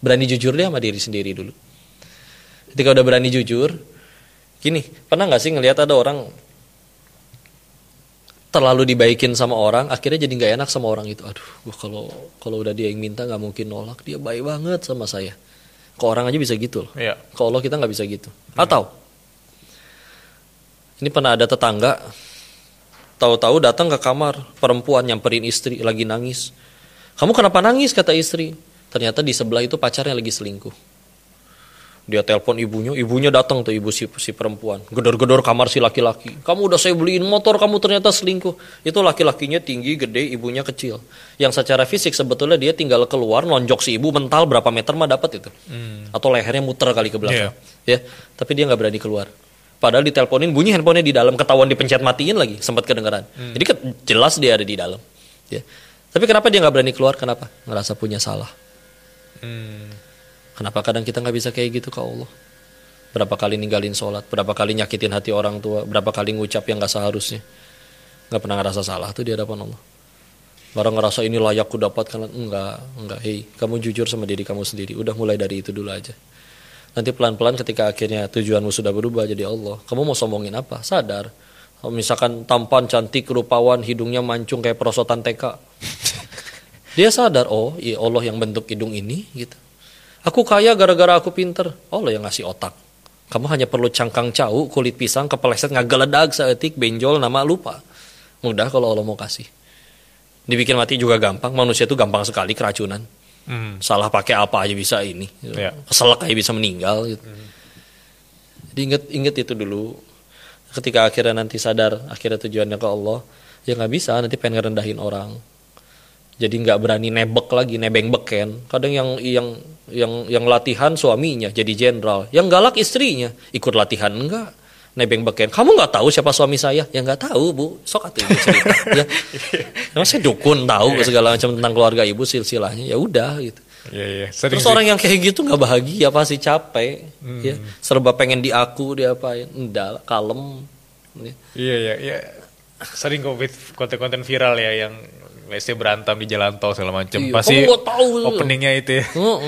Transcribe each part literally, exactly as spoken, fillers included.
Berani jujur deh sama diri sendiri dulu. Ketika udah berani jujur, gini, pernah nggak sih ngelihat ada orang terlalu dibaikin sama orang, akhirnya jadi nggak enak sama orang itu. Aduh, gua kalau kalau udah dia yang minta nggak mungkin nolak, dia baik banget sama saya. Ke orang aja bisa gitu loh. Iya. Ke Allah kita nggak bisa gitu. Atau ini pernah ada tetangga, tahu-tahu datang ke kamar perempuan nyamperin istri lagi nangis. Kamu kenapa nangis, kata istri. Ternyata di sebelah itu pacarnya lagi selingkuh. Dia telepon ibunya, ibunya datang tuh, ibu si, si perempuan, gedor-gedor kamar si laki-laki. Kamu udah saya beliin motor, kamu ternyata selingkuh. Itu laki-lakinya tinggi, gede, ibunya kecil. Yang secara fisik sebetulnya dia tinggal keluar, nonjok si ibu mental berapa meter mah dapat itu. Hmm. Atau lehernya muter kali ke belakang. Yeah. Ya, tapi dia nggak berani keluar. Padahal diteleponin, bunyi handphonenya di dalam, ketahuan dipencet matiin lagi, sempat kedengeran. Hmm. Jadi jelas dia ada di dalam. Ya. Tapi kenapa dia nggak berani keluar? Kenapa? Ngerasa punya salah. Hmm. Kenapa kadang kita nggak bisa kayak gitu ke Allah? Berapa kali ninggalin sholat, berapa kali nyakitin hati orang tua, berapa kali ngucap yang nggak seharusnya, nggak pernah ngerasa salah tuh di hadapan Allah. Baru ngerasa ini layak ku dapatkan, enggak, enggak. Hei, kamu jujur sama diri kamu sendiri. Udah mulai dari itu dulu aja. Nanti pelan-pelan ketika akhirnya tujuanmu sudah berubah jadi Allah, kamu mau sombongin apa? Sadar. Misalkan tampan, cantik, rupawan, hidungnya mancung kayak perosotan T K. Dia sadar, oh iya Allah yang bentuk hidung ini gitu. Aku kaya gara-gara aku pinter. Allah yang ngasih otak. Kamu hanya perlu cangkang cau, kulit pisang, kepeleset ngageledag seetik, benjol, nama lupa. Mudah kalau Allah mau kasih. Dibikin mati juga gampang. Manusia itu gampang sekali keracunan. Hmm. Salah pakai apa aja bisa ini. Yeah. Keselak aja bisa meninggal. Gitu. Hmm. Jadi inget, inget itu dulu. Ketika akhirnya nanti sadar, akhirnya tujuannya ke Allah, ya nggak bisa. Nanti pengen ngerendahin orang. Jadi nggak berani nebek lagi, nebeng beken. Kadang yang yang yang yang latihan suaminya jadi jenderal, yang galak istrinya ikut latihan enggak, nebeng beken. Kamu nggak tahu siapa suami saya? Ya nggak tahu bu, sok atuh ibu cerita. Ya, emang saya dukun tahu segala macam tentang keluarga ibu silsilahnya. Ya udah gitu. Ya, ya. Terus orang yang kayak gitu nggak bahagia, pasti capek. Hmm. Ya, serba pengen diaku, diapain? Enggak, kalem. Iya iya iya. Sering covid konten-konten viral ya yang Lesnya berantem di jalan tol segala macam. Iya, pasti tahu, openingnya itu ya. Uh-uh.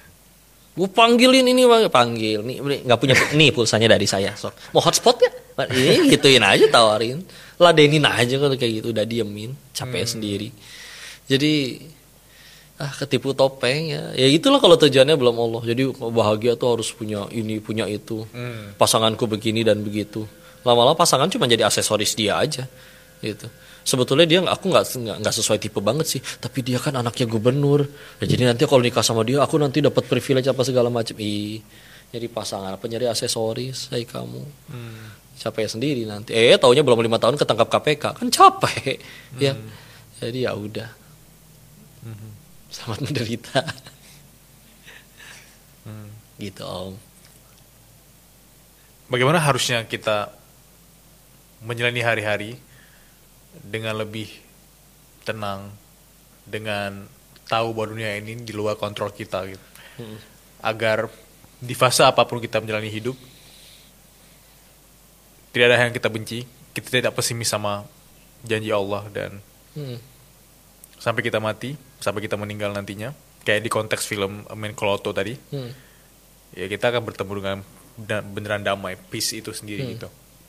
Gue panggilin ini bang, panggil nih, nggak punya nih pulsanya dari saya, sok mau hotspot ya? Ini gituin aja, tawarin, ladenin aja kalau kayak gitu, udah diemin, capek hmm. sendiri. Jadi ah ketipu topeng ya, ya itulah kalau tujuannya belum Allah. Jadi bahagia tuh harus punya ini punya itu, hmm. pasanganku begini dan begitu. Lama-lama pasangan cuma jadi aksesoris dia aja, gitu. Sebetulnya dia aku nggak nggak sesuai tipe banget sih, tapi dia kan anaknya gubernur, ya, jadi nanti kalau nikah sama dia aku nanti dapat privilege apa segala macam. Ih, jadi pasangan apa nyari aksesoris, hai kamu, hmm. capek sendiri nanti. Eh, taunya belum lima tahun ketangkap K P K, kan capek, hmm. ya. Jadi ya udah, hmm. selamat menderita, hmm. gitu om. Bagaimana harusnya kita menjalani hari-hari dengan lebih tenang, dengan tahu bahwa dunia ini di luar kontrol kita gitu. Hmm. Agar di fase apapun kita menjalani hidup, tidak ada yang kita benci, kita tidak pesimis sama janji Allah, dan hmm. sampai kita mati, sampai kita meninggal nantinya, kayak di konteks film Men Koloto tadi, hmm. ya kita akan bertemu dengan beneran damai, peace itu sendiri hmm. gitu.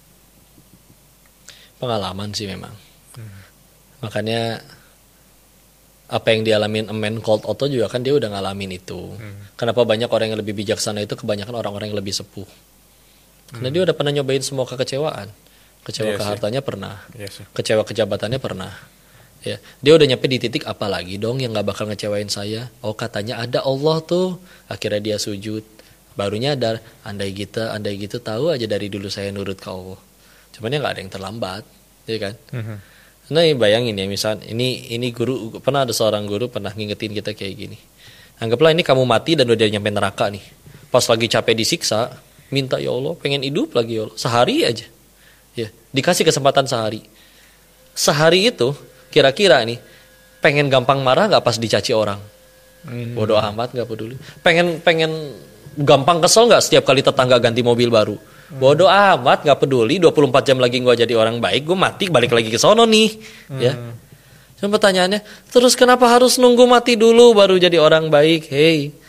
Pengalaman sih memang. Hmm. Makanya apa yang dialamin Men Cold Otto juga kan dia udah ngalamin itu. Hmm. Kenapa banyak orang yang lebih bijaksana itu kebanyakan orang-orang yang lebih sepuh. Karena hmm. dia udah pernah nyobain semua kekecewaan. Kecewa yes, ke hartanya yeah. pernah. Yes, yeah. Kecewa ke jabatannya pernah. Ya, dia udah nyampe di titik apa lagi dong yang gak bakal ngecewain saya. Oh katanya ada Allah tuh. Akhirnya dia sujud. Baru nyadar, andai gitu, andai gitu tahu aja dari dulu saya nurut ke Allah. Cuman ya gak ada yang terlambat, ya kan? Mm-hmm. Nah bayangin ya, misal ini ini guru, pernah ada seorang guru pernah ngingetin kita kayak gini. Anggaplah ini kamu mati dan udah nyampe neraka nih. Pas lagi capek disiksa, minta ya Allah pengen hidup lagi ya Allah. Sehari aja. Ya, dikasih kesempatan sehari. Sehari itu kira-kira nih pengen gampang marah gak pas dicaci orang? Mm-hmm. Bodoh amat, gak peduli. Pengen pengen gampang kesel gak setiap kali tetangga ganti mobil baru? Bodoh amat, gak peduli. Dua puluh empat jam lagi gue jadi orang baik, gue mati balik lagi ke sono nih. hmm. Ya. Cuma pertanyaannya, terus kenapa harus nunggu mati dulu baru jadi orang baik? Hei,